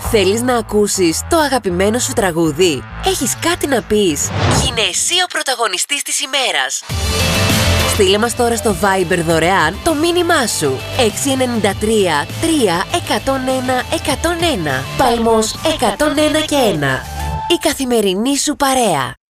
Θέλεις να ακούσεις το αγαπημένο σου τραγούδι? Έχεις κάτι να πεις? Γίνε εσύ ο πρωταγωνιστής της ημέρας. Στείλε μας τώρα στο Viber δωρεάν το μήνυμά σου. 693 3 101 101. Παλμός 101 και 1. Η καθημερινή σου παρέα.